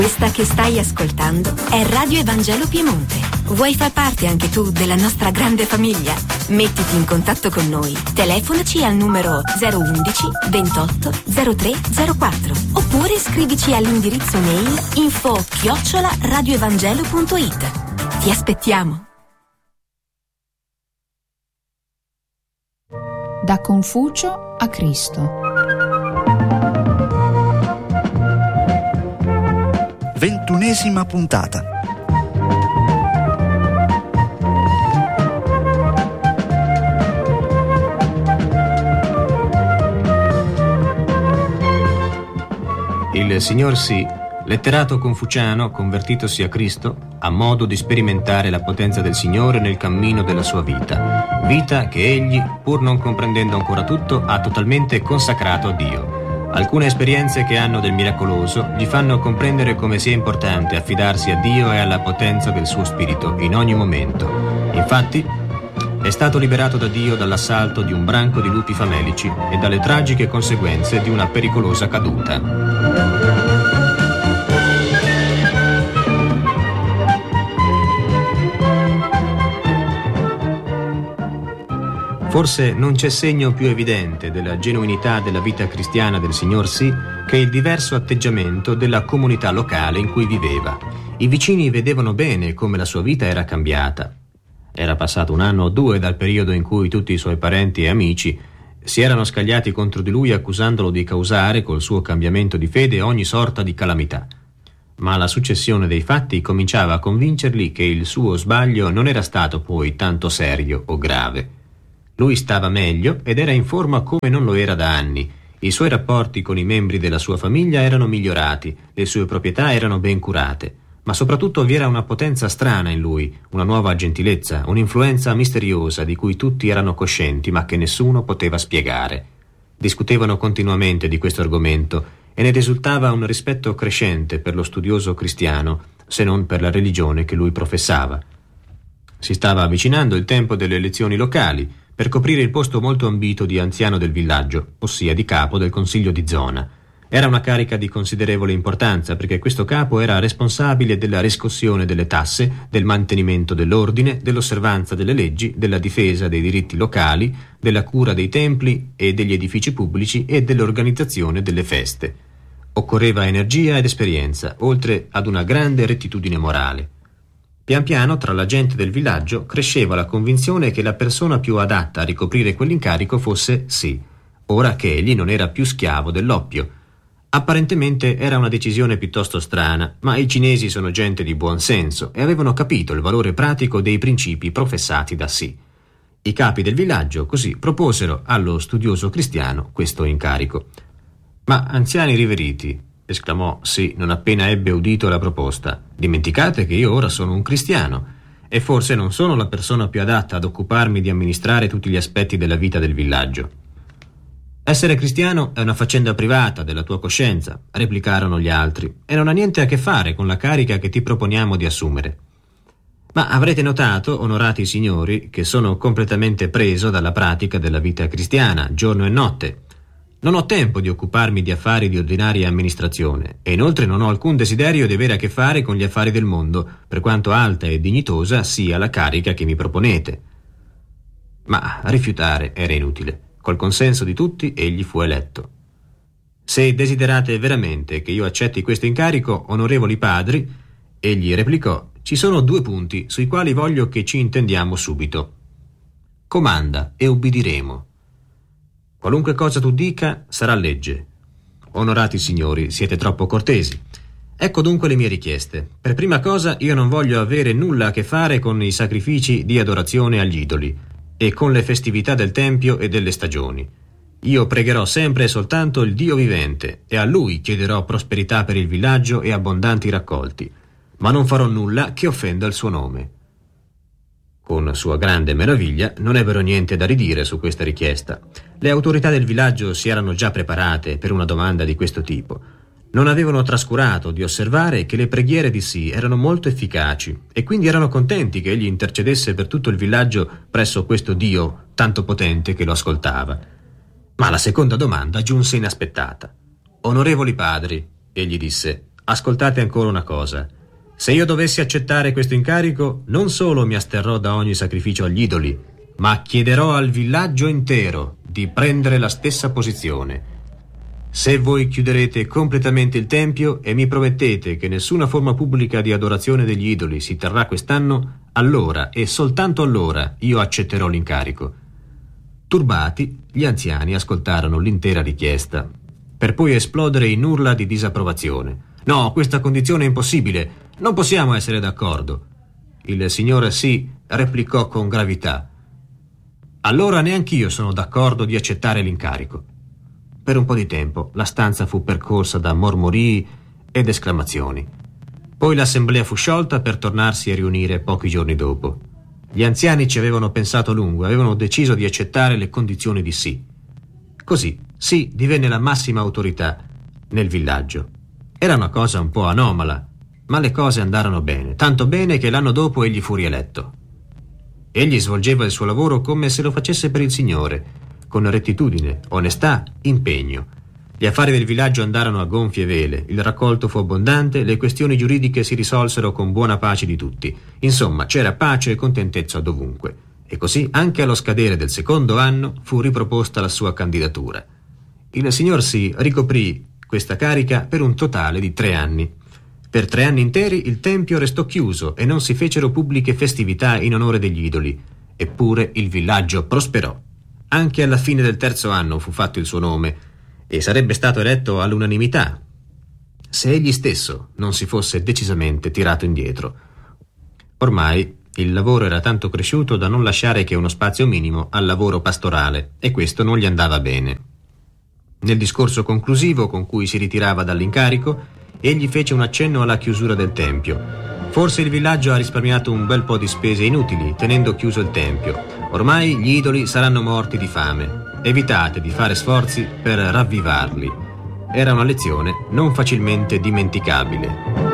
Questa che stai ascoltando è Radio Evangelo Piemonte. Vuoi far parte anche tu della nostra grande famiglia? Mettiti in contatto con noi. Telefonaci al numero 011 28 03 04 oppure scrivici all'indirizzo mail info@radioevangelo.it. Ti aspettiamo. Da Confucio a Cristo. 21ª puntata. Il signor Sì, letterato confuciano convertitosi a Cristo, ha modo di sperimentare la potenza del Signore nel cammino della sua vita che egli, pur non comprendendo ancora tutto, ha totalmente consacrato a Dio. Alcune esperienze che hanno del miracoloso gli fanno comprendere come sia importante affidarsi a Dio e alla potenza del suo spirito in ogni momento. Infatti, è stato liberato da Dio dall'assalto di un branco di lupi famelici e dalle tragiche conseguenze di una pericolosa caduta. Forse non c'è segno più evidente della genuinità della vita cristiana del signor Sì che il diverso atteggiamento della comunità locale in cui viveva. I vicini vedevano bene come la sua vita era cambiata. Era passato 1 anno o 2 dal periodo in cui tutti i suoi parenti e amici si erano scagliati contro di lui accusandolo di causare col suo cambiamento di fede ogni sorta di calamità. Ma la successione dei fatti cominciava a convincerli che il suo sbaglio non era stato poi tanto serio o grave. Lui stava meglio ed era in forma come non lo era da anni. I suoi rapporti con i membri della sua famiglia erano migliorati, le sue proprietà erano ben curate, ma soprattutto vi era una potenza strana in lui, una nuova gentilezza, un'influenza misteriosa di cui tutti erano coscienti ma che nessuno poteva spiegare. Discutevano continuamente di questo argomento e ne risultava un rispetto crescente per lo studioso cristiano, se non per la religione che lui professava. Si stava avvicinando il tempo delle elezioni locali, per coprire il posto molto ambito di anziano del villaggio, ossia di capo del consiglio di zona. Era una carica di considerevole importanza perché questo capo era responsabile della riscossione delle tasse, del mantenimento dell'ordine, dell'osservanza delle leggi, della difesa dei diritti locali, della cura dei templi e degli edifici pubblici e dell'organizzazione delle feste. Occorreva energia ed esperienza, oltre ad una grande rettitudine morale. Pian piano tra la gente del villaggio cresceva la convinzione che la persona più adatta a ricoprire quell'incarico fosse Sì, ora che egli non era più schiavo dell'oppio. Apparentemente era una decisione piuttosto strana, ma i cinesi sono gente di buon senso e avevano capito il valore pratico dei principi professati da Sì. I capi del villaggio così proposero allo studioso cristiano questo incarico. «Ma anziani riveriti», esclamò Sì non appena ebbe udito la proposta, «dimenticate che io ora sono un cristiano e forse non sono la persona più adatta ad occuparmi di amministrare tutti gli aspetti della vita del villaggio». «Essere cristiano è una faccenda privata della tua coscienza», replicarono gli altri, «e non ha niente a che fare con la carica che ti proponiamo di assumere». «Ma avrete notato, onorati signori, che sono completamente preso dalla pratica della vita cristiana, giorno e notte. Non ho tempo di occuparmi di affari di ordinaria amministrazione e inoltre non ho alcun desiderio di avere a che fare con gli affari del mondo, per quanto alta e dignitosa sia la carica che mi proponete». Ma a rifiutare era inutile. Col consenso di tutti egli fu eletto. «Se desiderate veramente che io accetti questo incarico, onorevoli padri», egli replicò, «ci sono 2 punti sui quali voglio che ci intendiamo subito. Comanda e ubbidiremo. Qualunque cosa tu dica sarà legge. Onorati signori, siete troppo cortesi. Ecco dunque le mie richieste. Per prima cosa, io non voglio avere nulla a che fare con i sacrifici di adorazione agli idoli e con le festività del tempio e delle stagioni. Io pregherò sempre e soltanto il Dio vivente e a Lui chiederò prosperità per il villaggio e abbondanti raccolti, ma non farò nulla che offenda il suo nome». Con sua grande meraviglia non ebbero niente da ridire su questa richiesta. Le autorità del villaggio si erano già preparate per una domanda di questo tipo. Non avevano trascurato di osservare che le preghiere di Sì erano molto efficaci e quindi erano contenti che egli intercedesse per tutto il villaggio presso questo Dio tanto potente che lo ascoltava. Ma la seconda domanda giunse inaspettata. «Onorevoli padri», egli disse, ascoltate ancora una cosa. Se io dovessi accettare questo incarico, non solo mi asterrò da ogni sacrificio agli idoli, ma chiederò al villaggio intero di prendere la stessa posizione. Se voi chiuderete completamente il tempio e mi promettete che nessuna forma pubblica di adorazione degli idoli si terrà quest'anno, allora e soltanto allora io accetterò l'incarico. Turbati, gli anziani ascoltarono l'intera richiesta, per poi esplodere in urla di disapprovazione. No, questa condizione è impossibile, non possiamo essere d'accordo. Il signor Sì replicò con gravità: allora neanch'io sono d'accordo di accettare l'incarico. Per un po' di tempo la stanza fu percorsa da mormorii ed esclamazioni. Poi l'assemblea fu sciolta per tornarsi a riunire pochi giorni dopo. Gli anziani ci avevano pensato a lungo e avevano deciso di accettare le condizioni di Sì. Così Sì divenne la massima autorità nel villaggio. Era una cosa un po' anomala, ma le cose andarono bene, tanto bene che l'anno dopo egli fu rieletto. Egli svolgeva il suo lavoro come se lo facesse per il Signore, con rettitudine, onestà, impegno. Gli affari del villaggio andarono a gonfie vele, il raccolto fu abbondante, le questioni giuridiche si risolsero con buona pace di tutti. Insomma, c'era pace e contentezza dovunque. E così, anche allo scadere del secondo anno, fu riproposta la sua candidatura. Il signor Sì ricoprì questa carica per un totale di 3 anni. Per 3 anni interi il tempio restò chiuso e non si fecero pubbliche festività in onore degli idoli. Eppure il villaggio prosperò. Anche alla fine del 3° anno fu fatto il suo nome e sarebbe stato eletto all'unanimità se egli stesso non si fosse decisamente tirato indietro. Ormai il lavoro era tanto cresciuto da non lasciare che uno spazio minimo al lavoro pastorale, e questo non gli andava bene. Nel discorso conclusivo con cui si ritirava dall'incarico, egli fece un accenno alla chiusura del tempio. Forse il villaggio ha risparmiato un bel po' di spese inutili tenendo chiuso il tempio. Ormai gli idoli saranno morti di fame. Evitate di fare sforzi per ravvivarli. Era una lezione non facilmente dimenticabile.